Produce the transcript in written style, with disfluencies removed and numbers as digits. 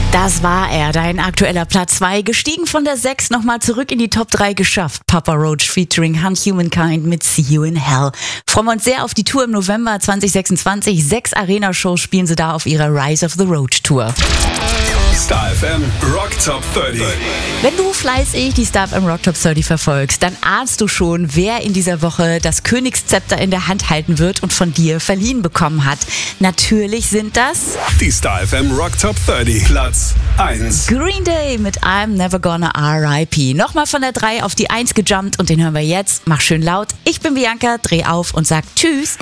Das war er, dein aktueller Platz 2, gestiegen von der 6 nochmal zurück in die Top 3 geschafft. Papa Roach featuring Humankind mit See You in Hell. Freuen wir uns sehr auf die Tour im November 2026. 6 Arena-Shows spielen sie da auf ihrer Rise of the Roach Tour. Star FM Rock Top 30. Wenn du fleißig die Star FM Rock Top 30 verfolgst, dann ahnst du schon, wer in dieser Woche das Königszepter in der Hand halten wird und von dir verliehen bekommen hat. Natürlich sind das Die Star FM Rock Top 30. Platz 1. Green Day mit I'm Never Gonna R.I.P. Nochmal von der 3 auf die 1 gejumpt und den hören wir jetzt. Mach schön laut. Ich bin Bianca, dreh auf und sag Tschüss.